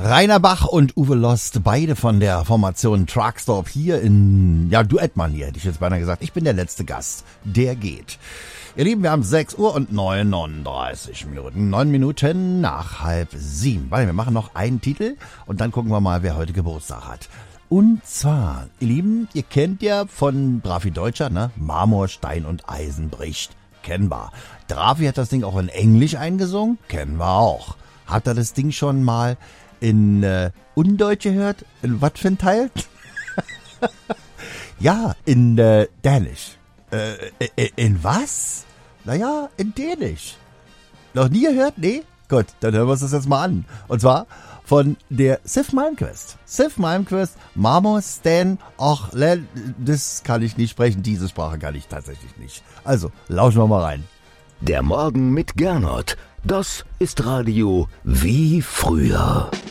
Rainer Bach und Uwe Lost, beide von der Formation Truckstop hier in, Duettmanier hätte ich jetzt beinahe gesagt. Ich bin der letzte Gast, der geht. Ihr Lieben, wir haben 6 Uhr und 39 Minuten, 9 Minuten nach 6:30. Weil wir machen noch einen Titel und dann gucken wir mal, wer heute Geburtstag hat. Und zwar, ihr Lieben, ihr kennt ja von Bravi Deutscher, ne? Marmor, Stein und Eisen bricht. Kennbar. Drafi hat das Ding auch in Englisch eingesungen. Kennen wir auch. Habt ihr das Ding schon mal in Undeutsch gehört? In was für ein Teil? Ja, in Dänisch. In was? Naja, in Dänisch. Noch nie gehört? Nee? Gut, dann hören wir uns das jetzt mal an. Und zwar von der Sif Malmquist. Sif Malmquist, Marmor, Stan, das kann ich nicht sprechen. Diese Sprache kann ich tatsächlich nicht. Also, lauschen wir mal rein. Der Morgen mit Gernot. Das ist Radio wie früher.